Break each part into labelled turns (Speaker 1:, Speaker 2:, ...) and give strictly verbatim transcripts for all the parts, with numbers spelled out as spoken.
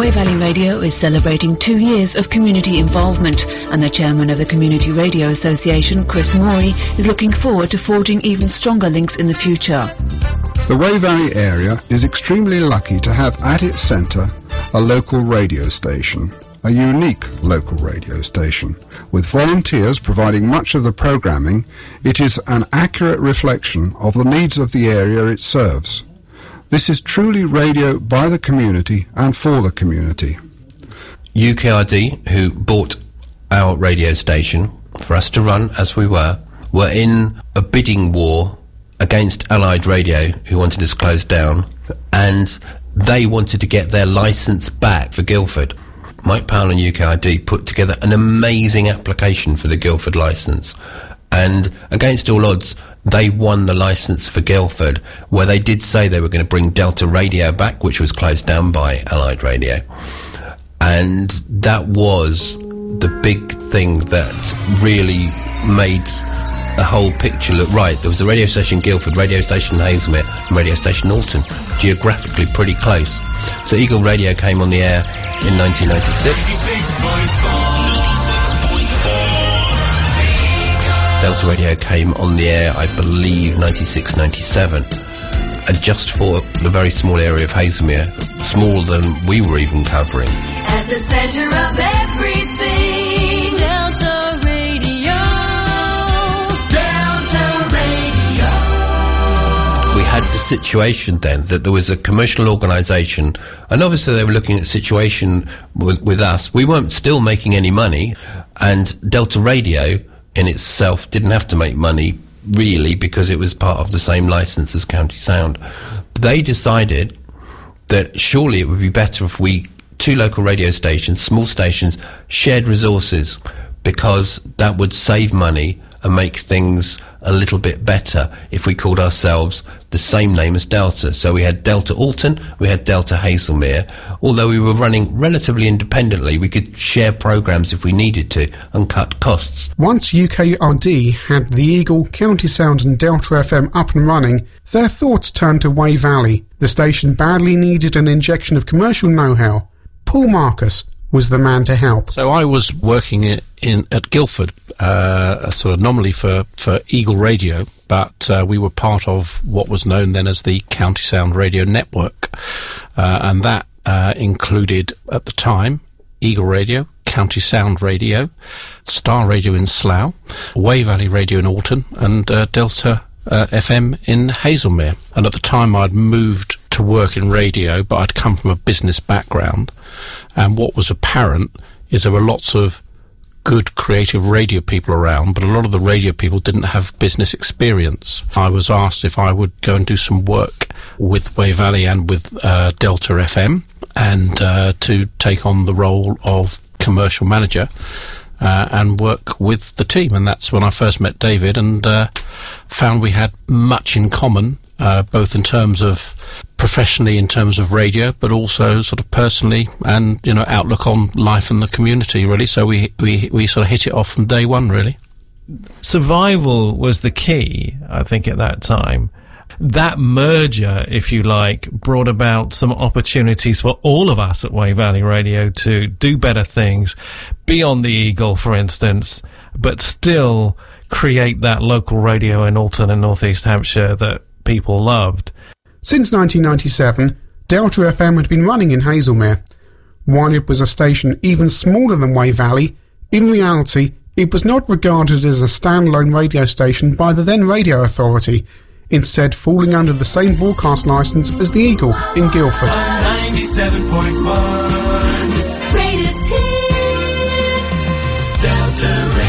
Speaker 1: Wey Valley Radio is celebrating two years of community involvement, and the chairman of the Community Radio Association, Chris Morey, is looking forward to forging even stronger links in the future.
Speaker 2: The Wey Valley area is extremely lucky to have at its centre a local radio station, a unique local radio station. With volunteers providing much of the programming, it is an accurate reflection of the needs of the area it serves. This is truly radio by the community and for the community.
Speaker 3: U K R D, who bought our radio station for us to run as we were, were in a bidding war against Allied Radio, who wanted us closed down, and they wanted to get their licence back for Guildford. Mike Powell and U K R D put together an amazing application for the Guildford licence, and against all odds, they won the licence for Guildford, where they did say they were going to bring Delta Radio back, which was closed down by Allied Radio. And that was the big thing that really made the whole picture look right. There was a radio station in Guildford, radio station in Hazelmere, and radio station Alton, geographically pretty close. So Eagle Radio came on the air in nineteen ninety-six. Delta Radio came on the air, I believe, ninety-six ninety-seven. And just for the very small area of Hazelmere, smaller than we were even covering.
Speaker 4: At the centre of everything, Delta Radio. Delta Radio.
Speaker 3: We had the situation then that there was a commercial organisation, and obviously they were looking at the situation with, with us. We weren't still making any money, and Delta Radio in itself didn't have to make money, really, because it was part of the same licence as County Sound. They decided that surely it would be better if we, two local radio stations, small stations, shared resources, because that would save money and make things a little bit better if we called ourselves the same name as Delta. So we had Delta Alton, we had Delta Hazelmere. Although we were running relatively independently, we could share programmes if we needed to and cut costs.
Speaker 5: Once U K R D had the Eagle, County Sound and Delta F M up and running, their thoughts turned to Wey Valley. The station badly needed an injection of commercial know-how. Paul Marcus was the man to help.
Speaker 6: So I was working in, in at Guildford, uh, sort of nominally for, for Eagle Radio, but uh, we were part of what was known then as the County Sound Radio Network, uh, and that uh, included, at the time, Eagle Radio, County Sound Radio, Star Radio in Slough, Wey Valley Radio in Alton, and uh, Delta uh, F M in Hazelmere. And at the time I'd moved to work in radio, but I'd come from a business background, and what was apparent is there were lots of good creative radio people around, but a lot of the radio people didn't have business experience. I was asked if I would go and do some work with Wey Valley and with uh, Delta F M, and uh, to take on the role of commercial manager uh, and work with the team. And that's when I first met David and uh, found we had much in common, uh, both in terms of professionally, in terms of radio, but also sort of personally, and, you know, outlook on life and the community, really. So we, we, we sort of hit it off from day one, really.
Speaker 7: Survival was the key, I think, at that time. That merger, if you like, brought about some opportunities for all of us at Wey Valley Radio to do better things, be on the Eagle, for instance, but still create that local radio in Alton and North East Hampshire that people loved.
Speaker 5: Since nineteen ninety-seven, Delta F M had been running in Hazelmere. While it was a station even smaller than Wey Valley, in reality, it was not regarded as a standalone radio station by the then Radio Authority, instead falling under the same broadcast licence as the Eagle in Guildford.
Speaker 4: ninety-seven point one Greatest hits, Delta Radio.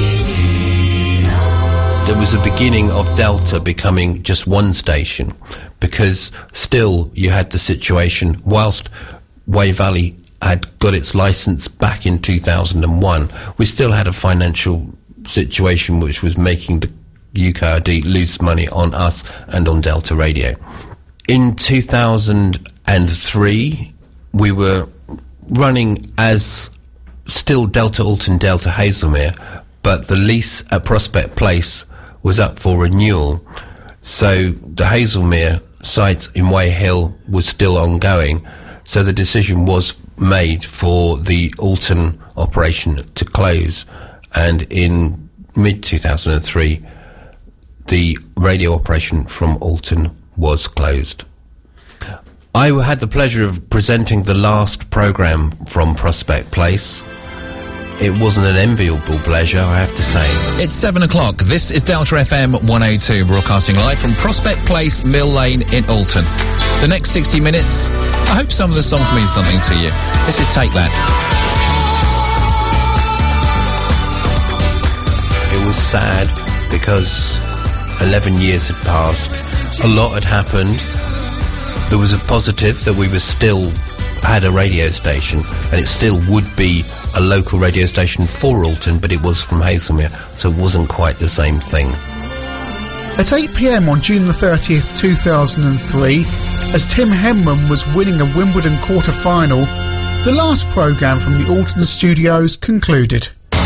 Speaker 3: There was a beginning of Delta becoming just one station, because still you had the situation, whilst Wey Valley had got its licence back in two thousand one, we still had a financial situation which was making the U K R D lose money on us and on Delta Radio. In two thousand three, we were running as still Delta Alton, Delta Hazelmere, but the lease at Prospect Place was up for renewal. So the Hazelmere site in Way Hill was still ongoing. So the decision was made for the Alton operation to close, and in mid two thousand three the radio operation from Alton was closed. I had the pleasure of presenting the last programme from Prospect Place. It wasn't an enviable pleasure, I have to say.
Speaker 8: It's seven o'clock. This is Delta F M one oh two, broadcasting live from Prospect Place, Mill Lane in Alton. The next sixty minutes, I hope some of the songs mean something to you. This is Take That.
Speaker 3: It was sad because eleven years had passed. A lot had happened. There was a positive that we were still had a radio station, and it still would be a local radio station for Alton, but it was from Haslemere, so it wasn't quite the same thing.
Speaker 5: At eight p m on June the thirtieth, two thousand three, as Tim Henman was winning a Wimbledon quarter-final, the last programme from the Alton studios concluded.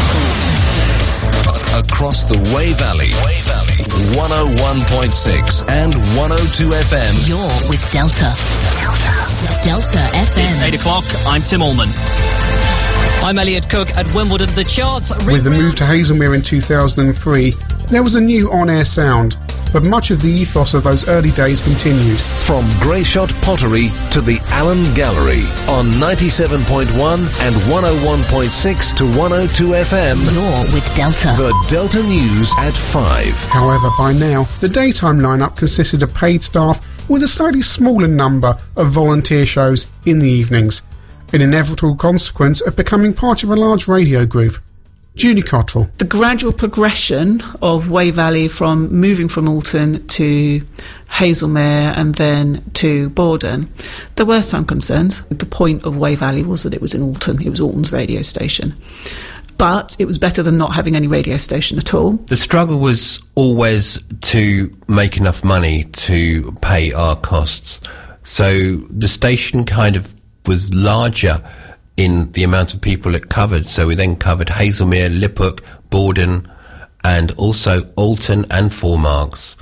Speaker 9: Across the Wey Valley, Wey Valley, one oh one point six and one oh two F M.
Speaker 10: You're with Delta. Delta. Delta F M.
Speaker 11: It's eight o'clock. I'm Tim Allman. I'm Elliot Cook at Wimbledon. The charts...
Speaker 5: With the move to Haslemere in two thousand three, there was a new on-air sound, but much of the ethos of those early days continued.
Speaker 9: From Greyshot Pottery to the Allen Gallery on ninety-seven point one and one oh one point six to one oh two F M.
Speaker 10: You're with Delta.
Speaker 9: The Delta News at five.
Speaker 5: However, by now, the daytime lineup consisted of paid staff with a slightly smaller number of volunteer shows in the evenings, an inevitable consequence of becoming part of a large radio group. Judy Cottrell.
Speaker 12: The gradual progression of Wey Valley from moving from Alton to Haslemere and then to Borden, there were some concerns. The point of Wey Valley was that it was in Alton. It was Alton's radio station. But it was better than not having any radio station at all.
Speaker 3: The struggle was always to make enough money to pay our costs. So the station kind of was larger in the amount of people it covered. So we then covered Haslemere, Liphook, Borden, and also Alton and Four Marks.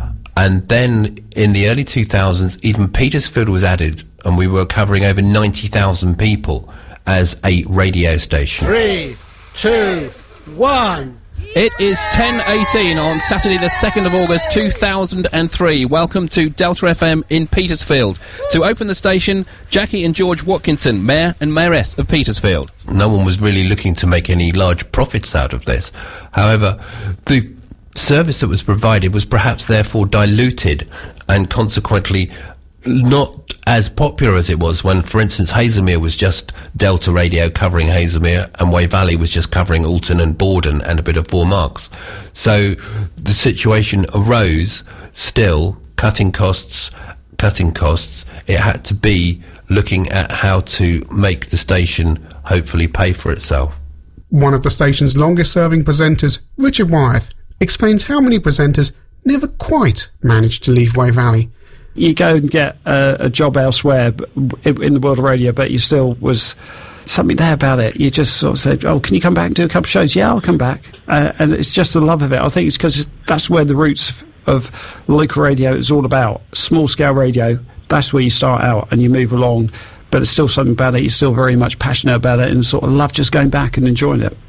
Speaker 3: And then in the early two thousands, even Petersfield was added, and we were covering over ninety thousand people as a radio station.
Speaker 13: Three, two, one...
Speaker 6: It is ten eighteen on Saturday the second of August two thousand three. Welcome to Delta F M in Petersfield. To open the station, Jackie and George Watkinson, Mayor and Mayoress of Petersfield.
Speaker 3: No one was really looking to make any large profits out of this. However, the service that was provided was perhaps therefore diluted and consequently not as popular as it was when, for instance, Haslemere was just Delta Radio covering Haslemere and Wey Valley was just covering Alton and Borden and a bit of Four Marks. So the situation arose, still cutting costs, cutting costs. It had to be looking at how to make the station hopefully pay for itself.
Speaker 5: One of the station's longest-serving presenters, Richard Wyeth, explains how many presenters never quite managed to leave Wey Valley.
Speaker 14: You go and get a, a job elsewhere in the world of radio, but you still was something there about it. You just sort of said, oh, can you come back and do a couple of shows? Yeah, I'll come back. Uh, and it's just the love of it. I think it's because that's where the roots of local radio is all about. Small-scale radio, that's where you start out and you move along. But there's still something about it. You're still very much passionate about it and sort of love just going back and enjoying it.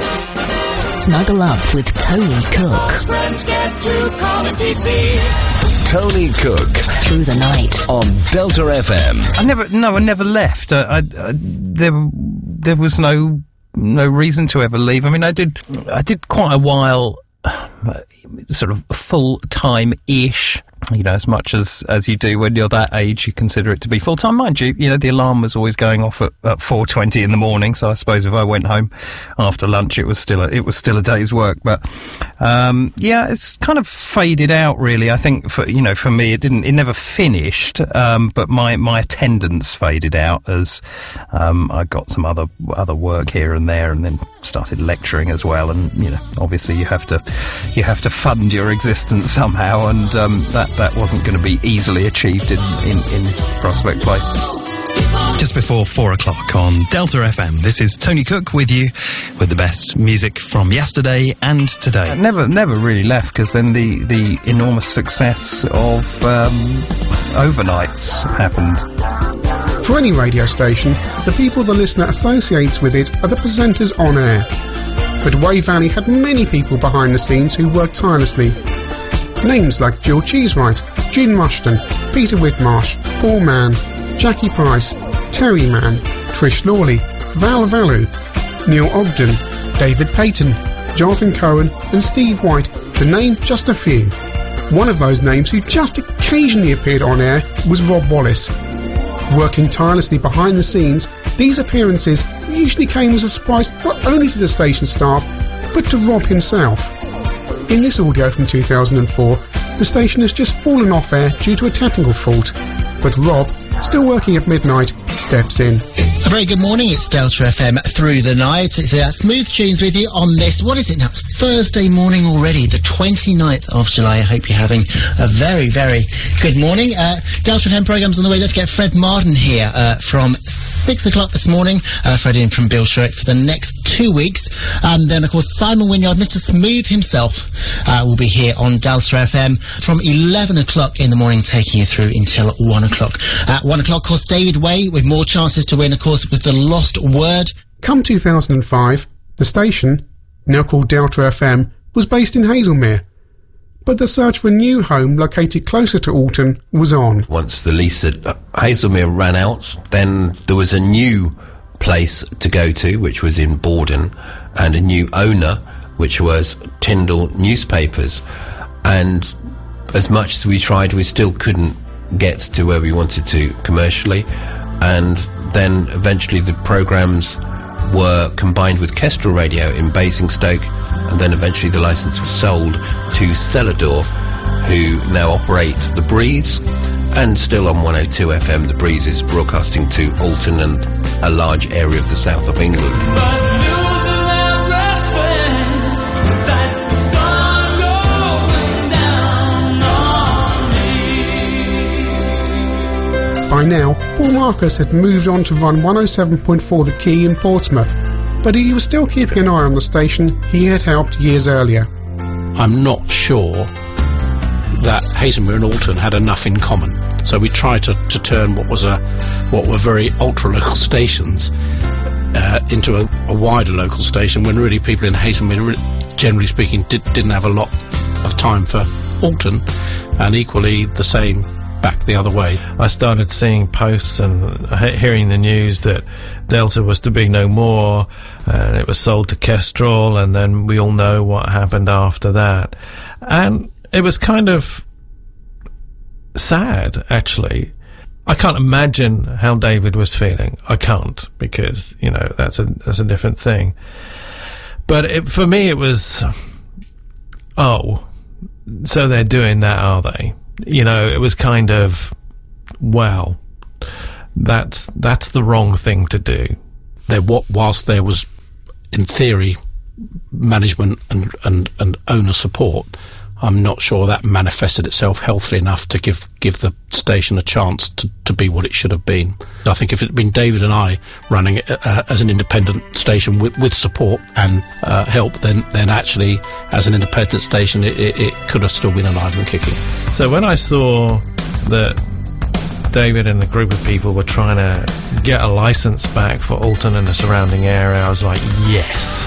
Speaker 10: Snuggle up with Tony Cook.
Speaker 4: Friends get to call him T C.
Speaker 9: Tony Cook
Speaker 10: Through the Night
Speaker 9: on Delta F M.
Speaker 15: I never, no, I never left. I, I, I, there, there was no, no reason to ever leave. I mean, I did, I did quite a while, sort of full time ish. You know, as much as, as you do when you're that age, you consider it to be full-time. Mind you, you know, the alarm was always going off at, at four twenty in the morning, so I suppose if I went home after lunch, it was still a, it was still a day's work. But, um, yeah, it's kind of faded out, really. I think, for, you know, for me, it didn't, it never finished, um, but my, my attendance faded out as, um, I got some other, other work here and there and then started lecturing as well. And, you know, obviously you have to, you have to fund your existence somehow, and, um, that, that wasn't going to be easily achieved in, in, in Prospect Place.
Speaker 16: Just before four o'clock on Delta F M, this is Tony Cook with you with the best music from yesterday and today.
Speaker 15: I never, never really left because then the, the enormous success of um, overnights happened.
Speaker 5: For any radio station, the people the listener associates with it are the presenters on air. But Wave Valley had many people behind the scenes who worked tirelessly. Names like Jill Cheesewright, Gene Rushton, Peter Whitmarsh, Paul Mann, Jackie Price, Terry Mann, Trish Lawley, Val Valu, Neil Ogden, David Payton, Jonathan Cohen and Steve White, to name just a few. One of those names who just occasionally appeared on air was Rob Wallace. Working tirelessly behind the scenes, these appearances usually came as a surprise not only to the station staff, but to Rob himself. In this audio from two thousand four, the station has just fallen off air due to a technical fault, but Rob, still working at midnight, steps in.
Speaker 17: A very good morning, it's Delta F M through the night. It's uh, Smooth Tunes with you on this, what is it now? It's Thursday morning already, the twenty-ninth of July. I hope you're having a very, very good morning. Uh, Delta F M programme's on the way. Let's get Fred Marden here uh, from six o'clock this morning. Uh, Fred in from Bilstroke for the next two weeks. Um, then, of course, Simon Wynyard, Mister Smooth himself, uh, will be here on Delta F M from eleven o'clock in the morning, taking you through until one o'clock. At one o'clock, of course, David Way with more chances to win, of course, with The Lost Word.
Speaker 5: Come two thousand five, the station, now called Delta F M, was based in Hazelmere. But the search for a new home located closer to Alton was on.
Speaker 3: Once the lease at uh, Hazelmere ran out, then there was a new place to go to, which was in Borden, and a new owner, which was Tyndall Newspapers. And as much as we tried, we still couldn't get to where we wanted to commercially. And then eventually the programmes were combined with Kestrel Radio in Basingstoke, and then eventually the licence was sold to Celador, who now operate The Breeze, and still on one oh two F M, The Breeze is broadcasting to Alton and a large area of the south of England.
Speaker 5: By now, Paul Marcus had moved on to run one oh seven point four The Key in Portsmouth, but he was still keeping an eye on the station he had helped years earlier.
Speaker 6: I'm not sure that Hazelmere and Alton had enough in common, so we tried to, to turn what was a what were very ultra local stations uh, into a, a wider local station, when really people in Hazelmere, generally speaking, did, didn't have a lot of time for Alton, and equally the same back the other way.
Speaker 7: I started seeing posts and he- hearing the news that Delta was to be no more, and it was sold to Kestrel, and then we all know what happened after that. And it was kind of sad, actually. I can't imagine how David was feeling. I can't, because, you know, that's a that's a different thing. But it, for me, it was, oh, so they're doing that, are they? You know, it was kind of, well, that's that's the wrong thing to do.
Speaker 6: There, what whilst there was, in theory, management and, and, and owner support, I'm not sure that manifested itself healthily enough to give give the station a chance to, to be what it should have been. I think if it had been David and I running it uh, as an independent station with, with support and uh, help, then then actually as an independent station it, it, it could have still been alive and kicking.
Speaker 7: So when I saw that David and a group of people were trying to get a licence back for Alton and the surrounding area, I was like, yes.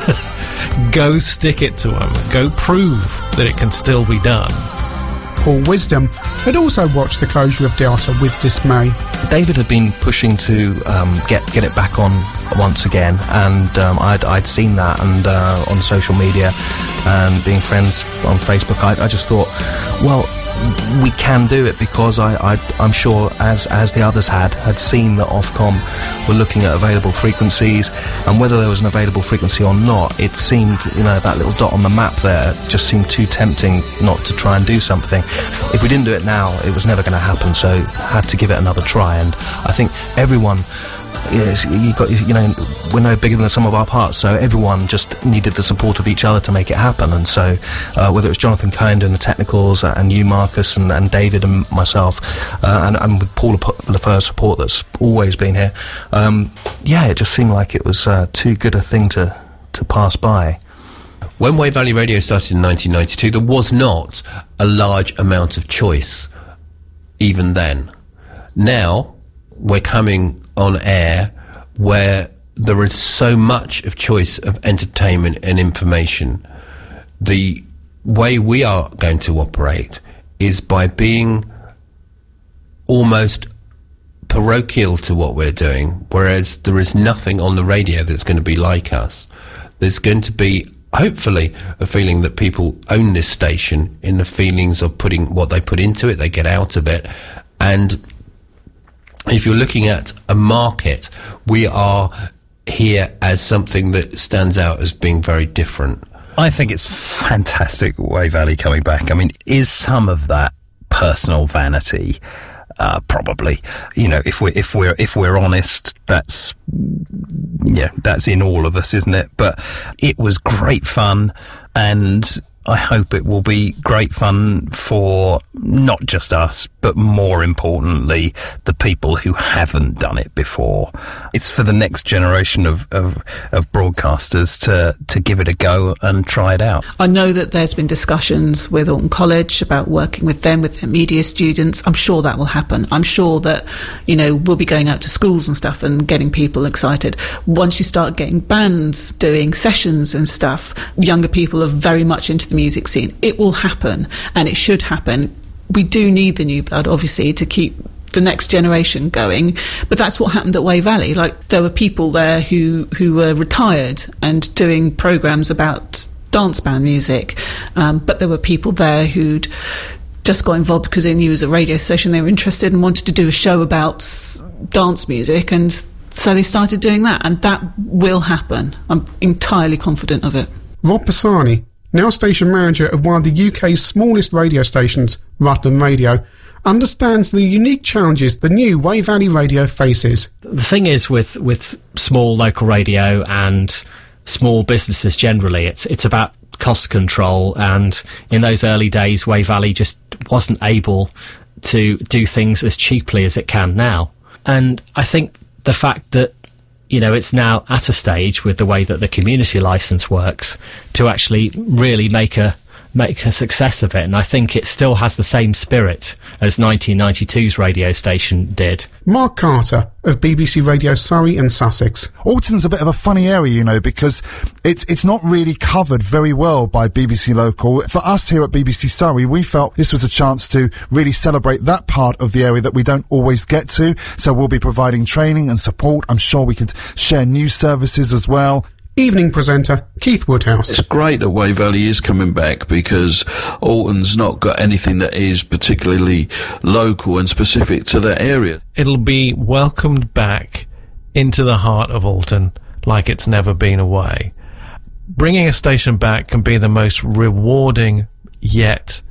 Speaker 7: Go stick it to them. Go prove that it can still be done.
Speaker 5: Paul Wisdom had also watched the closure of Delta with dismay.
Speaker 18: David had been pushing to um, get get it back on once again, and um, I'd, I'd seen that, and uh, on social media and being friends on Facebook, I, I just thought, well, we can do it, because I, I, I'm sure, as as the others had, had seen that Ofcom were looking at available frequencies, and whether there was an available frequency or not, it seemed, you know, that little dot on the map there just seemed too tempting not to try and do something. If we didn't do it now, it was never going to happen, so had to give it another try. And I think everyone, yes, you got, you know, we're no bigger than the sum of our parts, so everyone just needed the support of each other to make it happen. And so uh, whether it was Jonathan Cohen doing the technicals, uh, and you, Marcus, and, and David and myself, uh, and, and with Paul LaFeur's support that's always been here, um, yeah, it just seemed like it was uh, too good a thing to, to pass by.
Speaker 3: When Wave Valley Radio started in nineteen ninety-two, there was not a large amount of choice even then. Now, we're coming on air where there is so much of choice of entertainment and information. The way we are going to operate is by being almost parochial to what we're doing, whereas there is nothing on the radio that's going to be like us. There's going to be, hopefully, a feeling that people own this station in the feelings of putting what they put into it, they get out of it. And if you're looking at a market, we are here as something that stands out as being very different.
Speaker 15: I think it's fantastic Wave Valley coming back. I mean, is some of that personal vanity? Uh, probably, you know, if we're if we're if we're honest, that's yeah, that's in all of us, isn't it? But it was great fun, and I hope it will be great fun for not just us, but more importantly, the people who haven't done it before. It's for the next generation of, of, of broadcasters to, to give it a go and try it out.
Speaker 12: I know that there's been discussions with Alton College about working with them, with their media students. I'm sure that will happen. I'm sure that, you know, we'll be going out to schools and stuff and getting people excited. Once you start getting bands doing sessions and stuff, younger people are very much into the music scene. It will happen, and it should happen. We do need the new blood, obviously, to keep the next generation going, but that's what happened at Wave Valley. Like, there were people there who who were retired and doing programs about dance band music, um, but there were people there who'd just got involved because they knew it was a radio station, they were interested and wanted to do a show about s- dance music, and so they started doing that, and that will happen. I'm entirely confident of it.
Speaker 5: Rob Pisani, now station manager of one of the U K's smallest radio stations, Rutland Radio, understands the unique challenges the new Wave Valley Radio faces.
Speaker 19: The thing is with, with small local radio and small businesses generally, it's it's about cost control, and in those early days Wave Valley just wasn't able to do things as cheaply as it can now. And I think the fact that, you know, it's now at a stage with the way that the community licence works to actually really make a make a success of it. And I think it still has the same spirit as nineteen ninety-two's radio station did.
Speaker 5: Mark Carter of B B C Radio Surrey and Sussex.
Speaker 20: Alton's a bit of a funny area, you know, because it's it's not really covered very well by B B C Local. For us here at B B C Surrey, we felt this was a chance to really celebrate that part of the area that we don't always get to. So we'll be providing training and support. I'm sure we could share news services as well.
Speaker 5: Evening presenter Keith Woodhouse.
Speaker 21: It's great that Wave Valley is coming back, because Alton's not got anything that is particularly local and specific to that area.
Speaker 7: It'll be welcomed back into the heart of Alton like it's never been away. Bringing a station back can be the most rewarding yet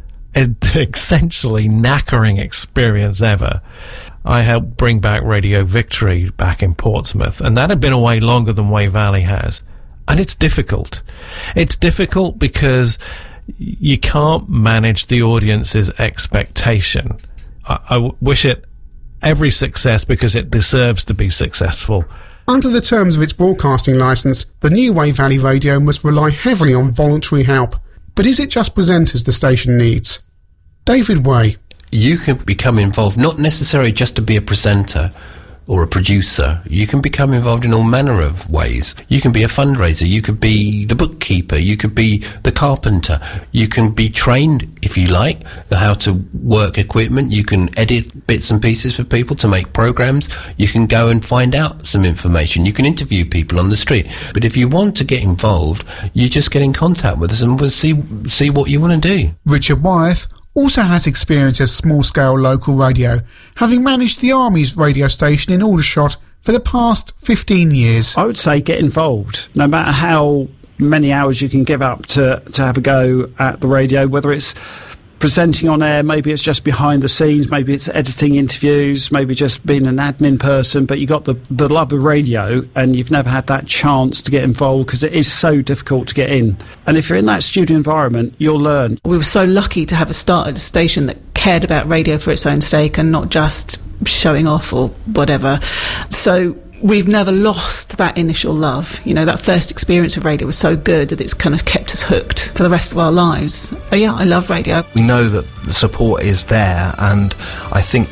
Speaker 7: essentially knackering experience ever. I helped bring back Radio Victory back in Portsmouth, and that had been away longer than Wave Valley has. And it's difficult. It's difficult because you can't manage the audience's expectation. I, I w- wish it every success because it deserves to be successful.
Speaker 5: Under the terms of its broadcasting licence, the new Wave Valley Radio must rely heavily on voluntary help. But is it just presenters the station needs? David Way.
Speaker 3: You can become involved, not necessarily just to be a presenter or a producer. You can become involved in all manner of ways. You can be a fundraiser, you could be the bookkeeper, you could be the carpenter, you can be trained, if you like, how to work equipment, you can edit bits and pieces for people to make programs, you can go and find out some information, you can interview people on the street. But if you want to get involved, you just get in contact with us and we'll see, see what you want to do.
Speaker 5: Richard Wyeth also has experience as small-scale local radio, having managed the Army's radio station in Aldershot for the past fifteen years.
Speaker 14: I would say get involved, no matter how many hours you can give up to, to have a go at the radio, whether it's presenting on air, maybe it's just behind the scenes, maybe it's editing interviews, maybe just being an admin person, but you got the, the love of radio and you've never had that chance to get involved because it is so difficult to get in. And if you're in that studio environment, you'll learn.
Speaker 12: We were so lucky to have a start at a station that cared about radio for its own sake and not just showing off or whatever. So we've never lost that initial love. You know, that first experience of radio was so good that it's kind of kept us hooked for the rest of our lives. But yeah, I love radio.
Speaker 18: We know that the support is there, and I think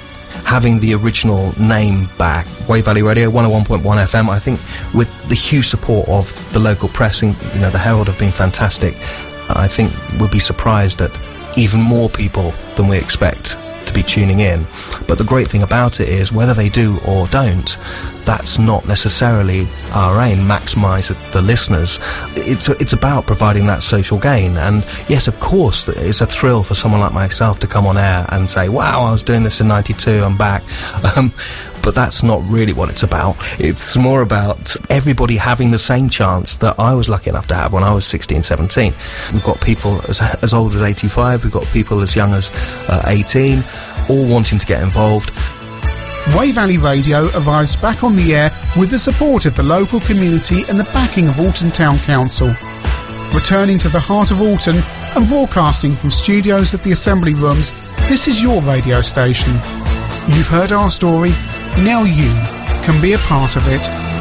Speaker 18: having the original name back, Wave Valley Radio, one oh one point one F M, I think with the huge support of the local press, and, you know, the Herald have been fantastic. I think we'll be surprised at even more people than we expect to be tuning in. But the great thing about it is, whether they do or don't, that's not necessarily our aim, maximise the listeners. It's it's about providing that social gain. And yes, of course, it's a thrill for someone like myself to come on air and say, wow, I was doing this in ninety-two, I'm back. Um, but that's not really what it's about. It's more about everybody having the same chance that I was lucky enough to have when I was sixteen, seventeen. We've got people as, as old as eighty-five, we've got people as young as uh, eighteen, all wanting to get involved.
Speaker 5: Wave Valley Radio arrives back on the air with the support of the local community and the backing of Alton Town Council. Returning to the heart of Alton and broadcasting from studios at the Assembly Rooms, this is your radio station. You've heard our story, now you can be a part of it.